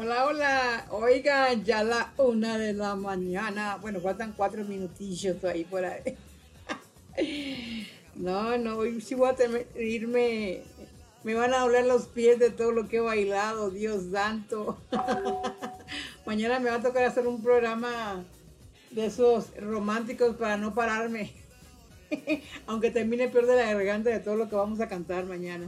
Hola, hola. Oiga, ya la 1 de la mañana. Bueno, faltan 4 minutillos ahí por ahí. No, no, hoy sí voy a irme. Me van a doler los pies de todo lo que he bailado, Dios santo. Mañana me va a tocar hacer un programa de esos románticos para no pararme. Aunque termine peor de la garganta de todo lo que vamos a cantar mañana.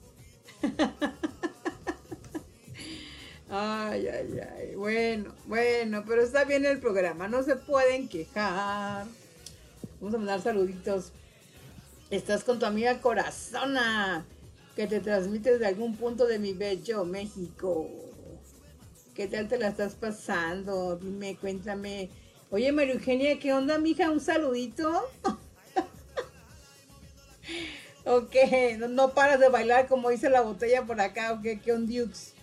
Ay, ay, ay. Bueno, bueno, pero está bien el programa. No se pueden quejar. Vamos a mandar saluditos. Estás con tu amiga Corazona, que te transmite desde algún punto de mi bello México. ¿Qué tal te la estás pasando? Dime, cuéntame. Oye, María Eugenia, ¿qué onda, mija? ¿Un saludito? ¿O qué? ¿No, no paras de bailar como dice la botella por acá? ¿O qué? ¿Qué on Dukes?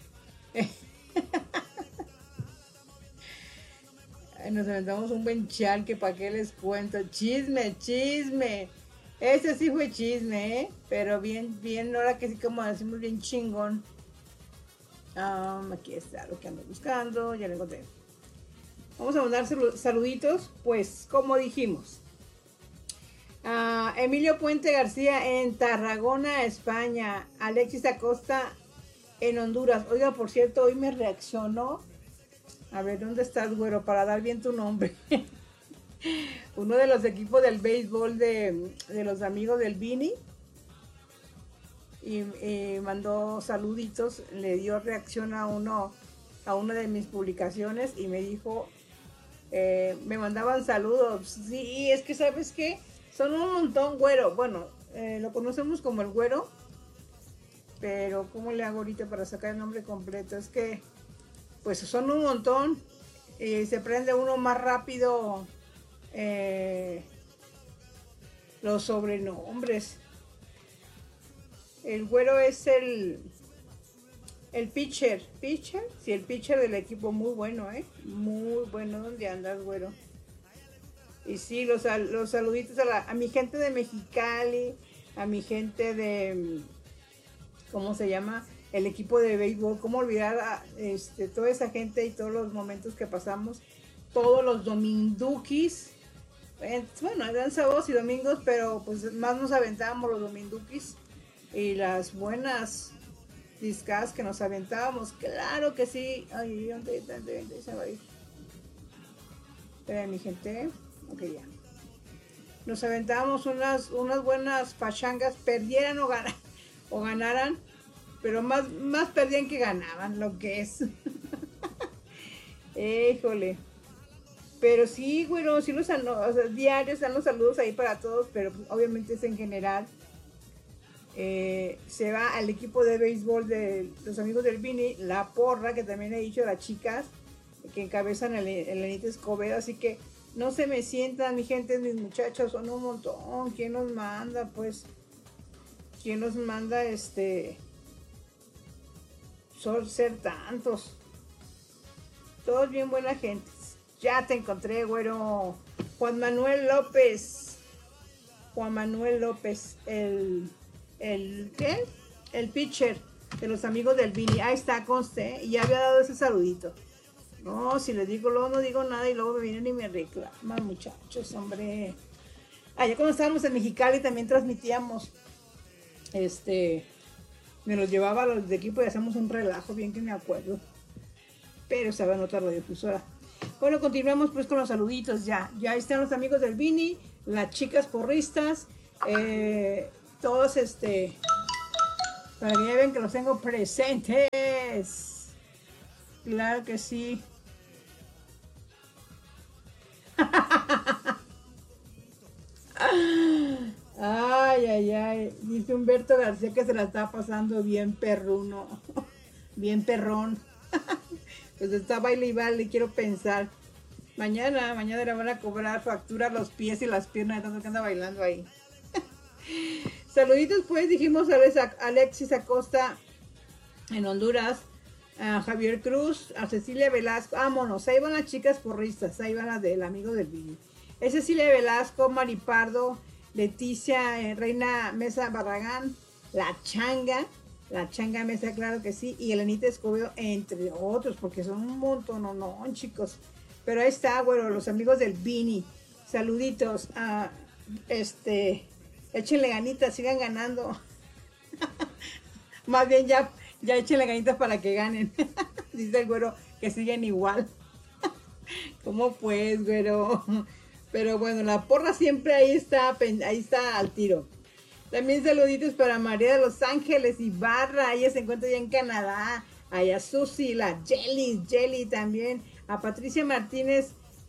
Nos aventamos un buen chat que para qué les cuento. Chisme, chisme. Ese sí fue chisme, ¿eh? Pero bien, bien, ahora que sí como decimos bien chingón. Aquí está lo que ando buscando, ya lo encontré. Vamos a mandar saluditos, pues como dijimos. Emilio Puente García en Tarragona, España. Alexis Acosta en Honduras. Oiga, por cierto, hoy me reaccionó. A ver, ¿dónde estás, güero? Para dar bien tu nombre. Uno de los equipos del béisbol de los amigos del Vini. Y mandó saluditos. Le dio reacción a una de mis publicaciones. Y me dijo, me mandaban saludos. Sí, es que ¿sabes qué? Son un montón, güero. Bueno, lo conocemos como el güero. Pero ¿cómo le hago ahorita para sacar el nombre completo? Es que pues son un montón. Se prende uno más rápido los sobrenombres. El güero es el pitcher. ¿Pitcher? Sí, el pitcher del equipo. Muy bueno, ¿eh? Muy bueno. ¿Dónde andas, güero? Y sí, los saluditos a mi gente de Mexicali, a mi gente de, ¿cómo se llama? El equipo de béisbol. ¿Cómo olvidar a toda esa gente y todos los momentos que pasamos? Todos los dominduquis. Bueno, eran sábados y domingos, pero pues más nos aventábamos los dominduquis. Y las buenas discas que nos aventábamos. Claro que sí. Ay, ¿dónde se va a ir? Espera, mi gente. Ok, ya. Nos aventábamos unas buenas pachangas, perdieran o ganaran, pero más perdían que ganaban, lo que es. Híjole. Pero sí, güero, sí o sea, diarios dan los saludos ahí para todos, pero pues, obviamente es en general. Se va al equipo de béisbol de los amigos del Vini, la porra, que también he dicho, las chicas que encabezan el Anita Escobedo, así que no se me sientan, mi gente, mis muchachos, son un montón. ¿Quién nos manda, pues? ¿Quién nos manda, ser tantos? Todos bien buena gente. Ya te encontré, güero. Juan Manuel López. Juan Manuel López, ¿qué? El pitcher de los amigos del Vini. Ahí está, conste. Y ya había dado ese saludito. No, si les digo luego no digo nada y luego me vienen y me reclaman, muchachos, hombre. Ya cuando estábamos en Mexicali también transmitíamos, me los llevaba a los de equipo y hacíamos un relajo, bien que me acuerdo. Pero estaba en otra radiodifusora. Bueno, continuamos pues con los saluditos ya. Ya están los amigos del Vini, las chicas porristas, todos para que ya vean que los tengo presentes. Claro que sí. Ay, ay, ay. Dice Humberto García que se la está pasando bien perruno. Bien perrón. Pues está baile y baile, quiero pensar. Mañana le van a cobrar factura los pies y las piernas de tanto que anda bailando ahí. Saluditos pues, dijimos a Alexis Acosta en Honduras, a Javier Cruz, a Cecilia Velasco. Vámonos, ahí van las chicas porristas, ahí van las del amigo del Vini. Es Cecilia Velasco, Maripardo, Leticia, Reina Mesa Barragán, La Changa, la Changa Mesa, claro que sí, y Elenita Escobedo, entre otros, porque son un montón, no, chicos. Pero ahí está, bueno, los amigos del Vini, saluditos, échenle ganitas, sigan ganando. Más bien ya échenle ganitas para que ganen. Dice el güero que siguen igual. ¿Cómo pues, güero? Pero bueno, la porra siempre ahí está al tiro. También saluditos para María de Los Ángeles Ibarra, ella se encuentra ya en Canadá. A Susi, la Jelly también. A Patricia Martínez,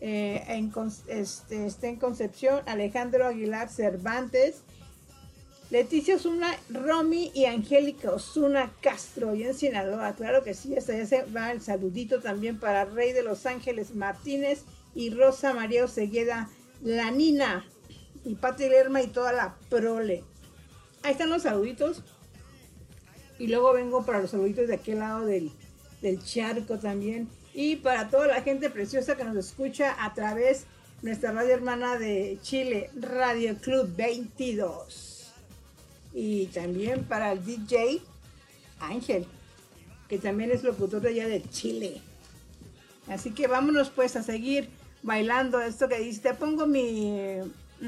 está en Concepción. Alejandro Aguilar Cervantes. Leticia Osuna, Romy y Angélica Osuna Castro, y en Sinaloa, claro que sí, hasta allá se va el saludito también para Rey de Los Ángeles Martínez y Rosa María Osegueda, la Nina, y Pati Lerma y toda la prole. Ahí están los saluditos, y luego vengo para los saluditos de aquel lado del charco también, y para toda la gente preciosa que nos escucha a través de nuestra radio hermana de Chile, Radio Club 22. Y también para el DJ Ángel, que también es locutor de allá de Chile. Así que vámonos pues a seguir bailando esto que dice. Te pongo mi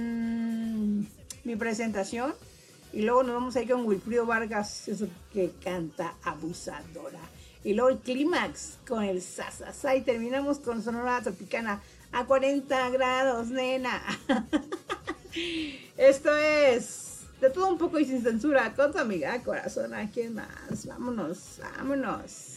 presentación y luego nos vamos a ir con Wilfrido Vargas, eso que canta Abusadora. Y luego el clímax con el Sasasá y terminamos con Sonora Tropicana a 40 grados, nena. Esto es De Todo Un Poco y Sin Censura con tu amiga Corazón. ¿A quién más? Vámonos.